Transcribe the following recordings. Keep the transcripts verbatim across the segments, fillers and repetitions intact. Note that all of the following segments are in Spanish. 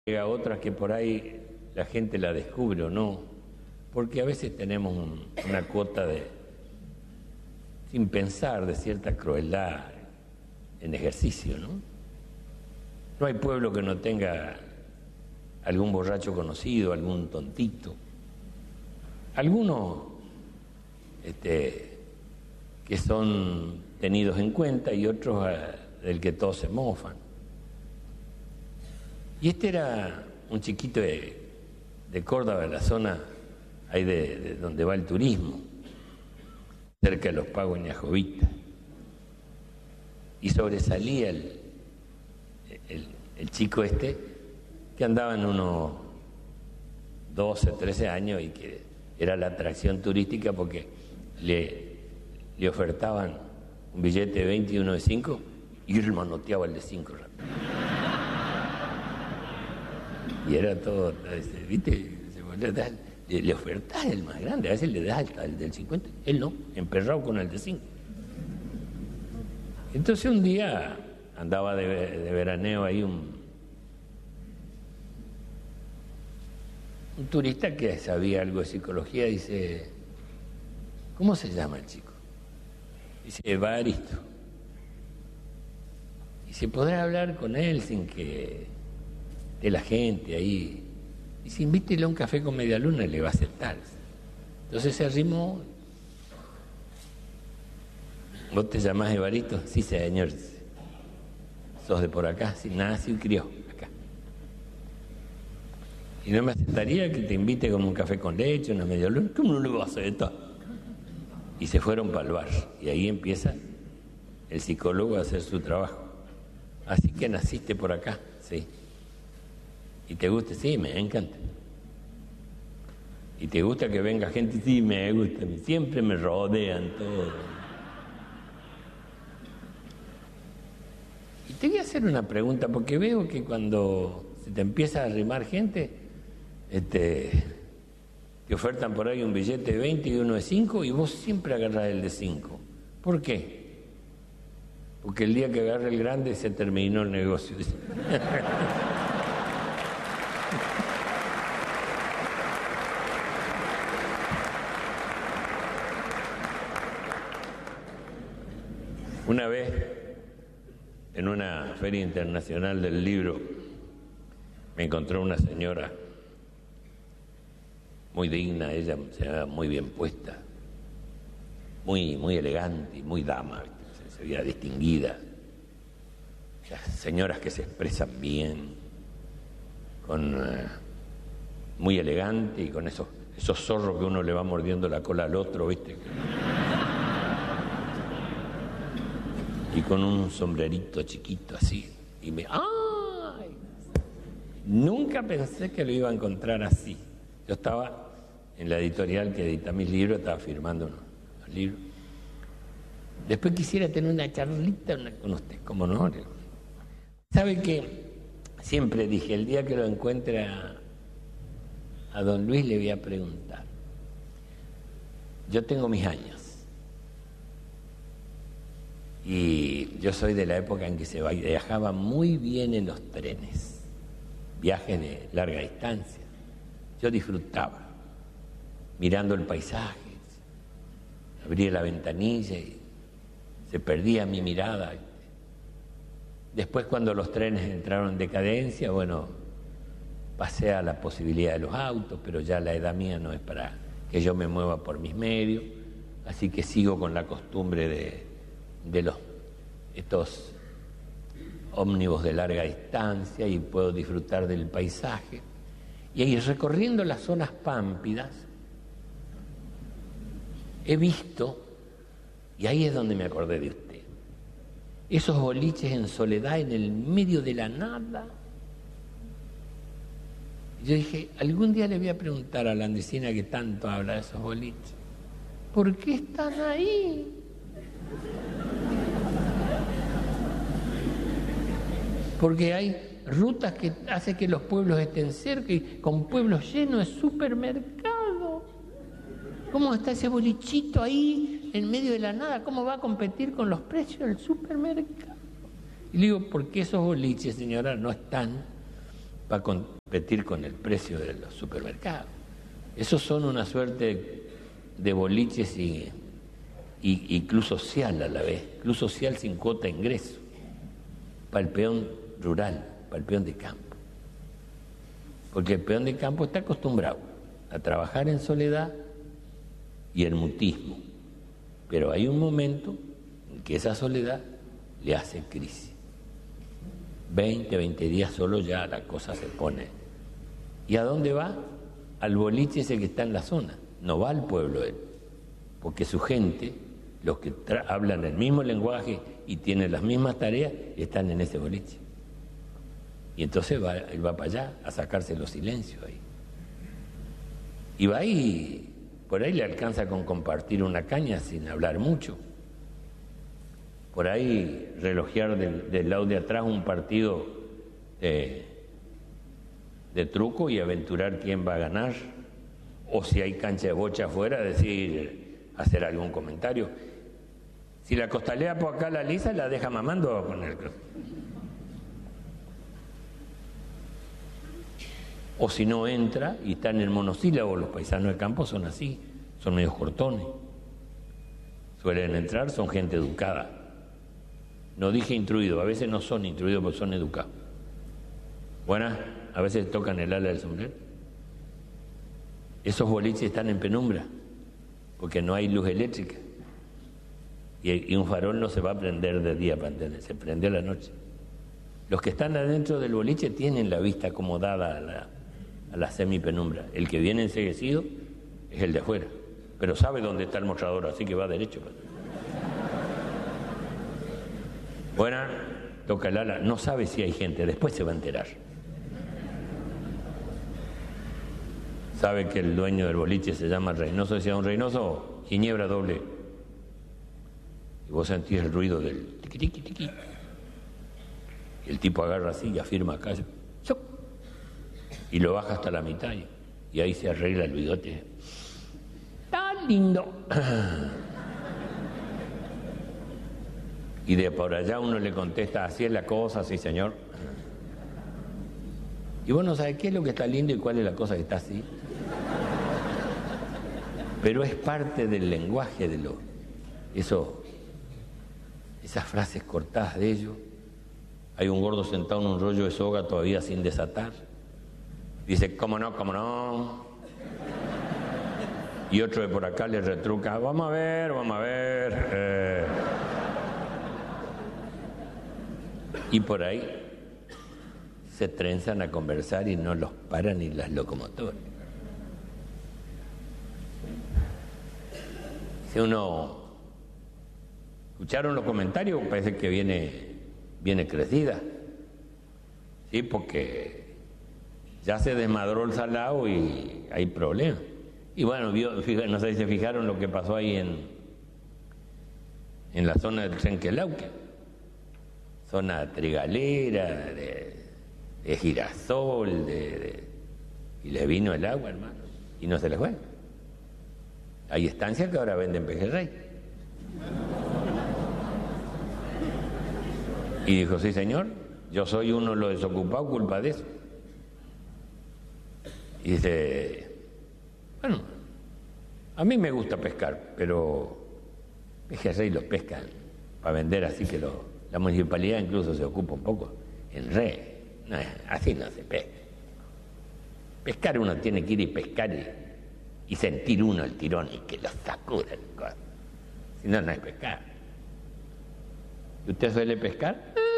a otras que por ahí la gente la descubre o no, porque a veces tenemos un, una cuota de, sin pensar, de cierta crueldad en ejercicio, ¿no? No hay pueblo que no tenga algún borracho conocido, algún tontito, algunos este, que son tenidos en cuenta y otros uh, del que todos se mofan. Y este era un chiquito de, de Córdoba, de la zona ahí de, de donde va el turismo, cerca de los Pagos Ñajovita. Y sobresalía el, el, el chico este, que andaba en unos doce, trece años y que era la atracción turística porque le, le ofertaban un billete de veinte y uno de cinco y él manoteaba el de cinco rápido. Y era todo, ¿viste? Le, le ofertás el más grande, a veces le das el del cincuenta, él no, emperrado con el de cinco. Entonces un día andaba de, de veraneo ahí un, un turista que sabía algo de psicología, dice, ¿cómo se llama el chico? Dice, Evaristo. Y se podrá hablar con él sin que de la gente ahí. Y si invítele a un café con media luna le va a aceptar. Entonces se arrimó. ¿Vos te llamás Evaristo? Sí, señor. ¿Sos de por acá? Sí, nació y crió acá. ¿Y no me aceptaría que te invite como un café con leche, una media luna? ¿Cómo no lo vas a aceptar? Y se fueron para el bar. Y ahí empieza el psicólogo a hacer su trabajo. Así que naciste por acá, sí. ¿Y te gusta? Sí, me encanta. ¿Y te gusta que venga gente? Sí, me gusta. Siempre me rodean todos. Y te voy a hacer una pregunta, porque veo que cuando se te empieza a arrimar gente, este, te ofertan por ahí un billete de veinte y uno de cinco y vos siempre agarrás el de cinco. ¿Por qué? Porque el día que agarre el grande se terminó el negocio. Una vez, en una feria internacional del libro, me encontró una señora muy digna, ella se veía muy bien puesta, muy, muy elegante y muy dama, se, se veía distinguida. Las señoras que se expresan bien, con uh, muy elegante y con esos, esos zorros que uno le va mordiendo la cola al otro, ¿viste? Y con un sombrerito chiquito así. Y me... ¡Ay! Nunca pensé que lo iba a encontrar así. Yo estaba en la editorial que edita mis libros, estaba firmando unos, unos libros. Después quisiera tener una charlita una, con usted, como no. ¿Sabe qué? Siempre dije, el día que lo encuentre a, a don Luis le voy a preguntar. Yo tengo mis años. Y yo soy de la época en que se viajaba muy bien en los trenes, viajes de larga distancia. Yo disfrutaba, mirando el paisaje, abría la ventanilla y se perdía mi mirada. Después, cuando los trenes entraron en decadencia, bueno, pasé a la posibilidad de los autos, pero ya la edad mía no es para que yo me mueva por mis medios, así que sigo con la costumbre de de los estos ómnibus de larga distancia y puedo disfrutar del paisaje. Y ahí recorriendo las zonas pámpidas he visto, y ahí es donde me acordé de usted, esos boliches en soledad en el medio de la nada. Y yo dije, algún día le voy a preguntar a la andesina que tanto habla de esos boliches, ¿por qué están ahí? Porque hay rutas que hacen que los pueblos estén cerca y con pueblos llenos de supermercados. ¿Cómo está ese bolichito ahí en medio de la nada? ¿Cómo va a competir con los precios del supermercado? Y le digo, ¿por qué esos boliches, señora, no están va a competir con el precio de los supermercados. Esos son una suerte de boliches y, y, y club social a la vez, club social sin cuota de ingreso, para el peón rural, para el peón de campo. Porque el peón de campo está acostumbrado a trabajar en soledad y el mutismo, pero hay un momento en que esa soledad le hace crisis. veinte, veinte días solo ya la cosa se pone. ¿Y a dónde va? Al boliche ese que está en la zona. No va al pueblo él, porque su gente, los que hablan el mismo lenguaje y tienen las mismas tareas, están en ese boliche. Y entonces va, él va para allá a sacarse los silencios ahí. Y va ahí, por ahí le alcanza con compartir una caña sin hablar mucho. Por ahí relojear del, del lado de atrás un partido de, de truco y aventurar quién va a ganar. O si hay cancha de bocha afuera, decir, hacer algún comentario. Si la costalea por acá la lisa, la deja mamando con el... O si no entra y está en el monosílabo, los paisanos de campo son así, son medios cortones. Suelen entrar, son gente educada. No dije instruido, a veces no son instruidos, pero son educados. Buenas, a veces tocan el ala del sombrero. Esos boliches están en penumbra, porque no hay luz eléctrica. Y, y un farol no se va a prender de día, se prende a la noche. Los que están adentro del boliche tienen la vista acomodada a la, a la semipenumbra. El que viene enceguecido es el de afuera, pero sabe dónde está el mostrador, así que va derecho. Buena, toca el ala, no sabe si hay gente, después se va a enterar. Sabe que el dueño del boliche se llama Reynoso, decía don Reynoso, Ginebra doble. Y vos sentís el ruido del tiqui tiqui tiqui. Y el tipo agarra así y afirma acá, y lo baja hasta la mitad, y, y ahí se arregla el bigote. ¡Tan lindo! Y de por allá uno le contesta, así es la cosa, sí señor. Y vos no sabés qué es lo que está lindo y cuál es la cosa que está así. Pero es parte del lenguaje de lo, eso, esas frases cortadas de ellos. Hay un gordo sentado en un rollo de soga todavía sin desatar. Dice, cómo no, cómo no. Y otro de por acá le retruca, vamos a ver, vamos a ver. Eh. Y por ahí se trenzan a conversar y no los paran ni las locomotoras. Si uno... ¿Escucharon los comentarios? Parece que viene, viene crecida. Sí, porque ya se desmadró el salado y hay problemas. Y bueno, no sé si se fijaron lo que pasó ahí en, en la zona del Trenquelauque. Zona trigalera, de, de girasol, de, de, y le vino el agua, hermano, y no se les fue. Hay estancias que ahora venden pejerrey. Y dijo, sí señor, yo soy uno de los desocupados, culpa de eso. Y dice, bueno, a mí me gusta pescar, pero pejerrey los pescan para vender, así que lo... La municipalidad incluso se ocupa un poco en red. No, así no se pesca. Pescar uno tiene que ir y pescar y, y sentir uno el tirón y que lo sacuda el codo. Si no, no es pescar. ¿Y usted suele pescar?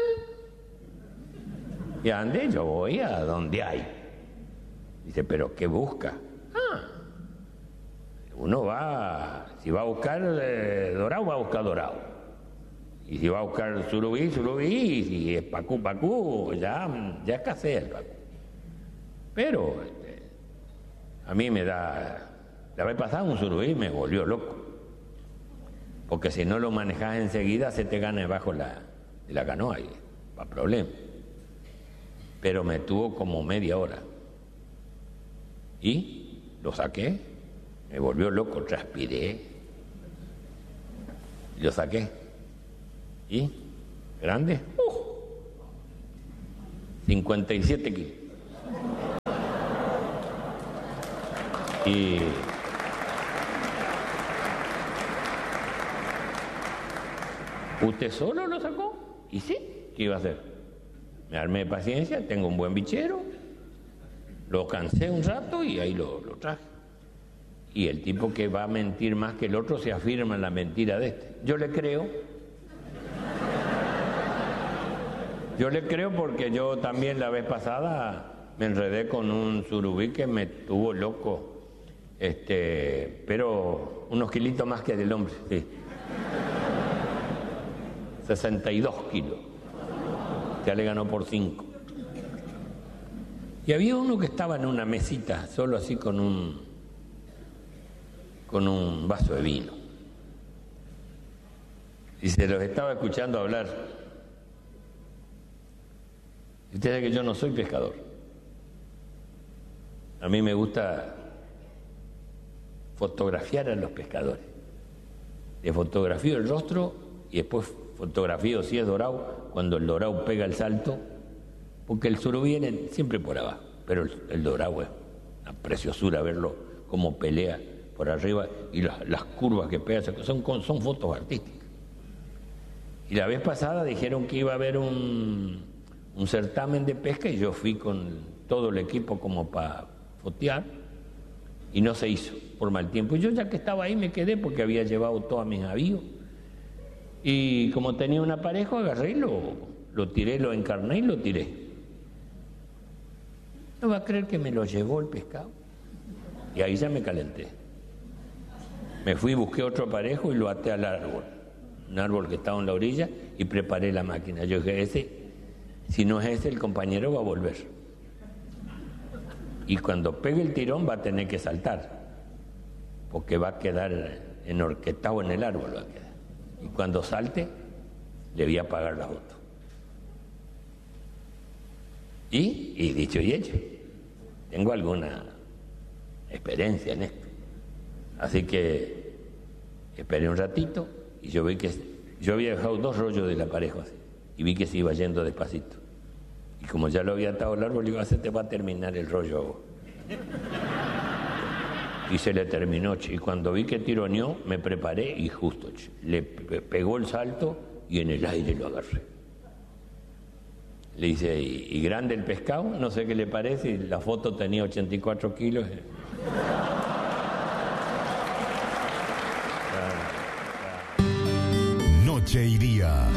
¿Y a dónde? Yo voy a donde hay. Dice, ¿pero qué busca? Ah, uno va, si va a buscar eh, dorado, va a buscar dorado. Y si va a buscar surubí, surubí, y si es pacú, pacú, ya, ya escasea el pacú. Pero este, a mí me da... La vez pasada un surubí me volvió loco. Porque si no lo manejas enseguida, se te gana debajo la, de la canoa y va problema. Pero me tuvo como media hora. Y lo saqué, me volvió loco, transpiré. Y lo saqué. ¿Y? ¿Grande? Uh, cincuenta y siete kilos. Y ¿usted solo lo sacó? Y sí, ¿qué iba a hacer? Me armé de paciencia, tengo un buen bichero, lo cansé un rato y ahí lo, lo traje. Y el tipo que va a mentir más que el otro se afirma en la mentira de este. Yo le creo. Yo le creo porque yo también la vez pasada me enredé con un surubí que me tuvo loco. Este, pero unos kilitos más que del hombre, sí. sesenta y dos kilos. Ya le ganó por cinco. Y había uno que estaba en una mesita, solo así con un, con un vaso de vino. Y se los estaba escuchando hablar. Y usted sabe que yo no soy pescador. A mí me gusta fotografiar a los pescadores. Le fotografío el rostro y después fotografío si es dorado, cuando el dorado pega el salto, porque el surubí viene siempre por abajo, pero el, el dorado es una preciosura verlo cómo pelea por arriba y las, las curvas que pega, son, son fotos artísticas. Y la vez pasada dijeron que iba a haber un, un certamen de pesca y yo fui con todo el equipo como para fotear y no se hizo por mal tiempo. Y yo ya que estaba ahí me quedé porque había llevado todos mis avíos. Y como tenía un aparejo, agarré y lo, lo tiré, lo encarné y lo tiré. No va a creer que me lo llevó el pescado. Y ahí ya me calenté. Me fui, busqué otro aparejo y lo até al árbol. Un árbol que estaba en la orilla y preparé la máquina. Yo dije, ese, si no es ese, el compañero va a volver. Y cuando pegue el tirón va a tener que saltar. Porque va a quedar enhorquetado en el árbol, va a quedar. Y cuando salte, le voy a pagar la foto. Y, y dicho y hecho, tengo alguna experiencia en esto. Así que esperé un ratito y yo vi que yo había dejado dos rollos del aparejo así, y vi que se iba yendo despacito. Y como ya lo había atado al árbol, digo, se te va a terminar el rollo. Y se le terminó, y cuando vi que tironeó, me preparé y justo, le pegó el salto y en el aire lo agarré. Le dice, ¿y, y grande el pescado? No sé qué le parece, y la foto tenía ochenta y cuatro kilos. Noche y día,